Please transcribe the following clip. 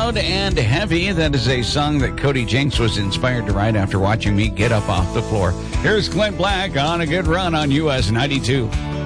Loud and Heavy. That is a song that Cody Jinks was inspired to write after watching me get up off the floor. Here's Clint Black on A Good Run on US 92.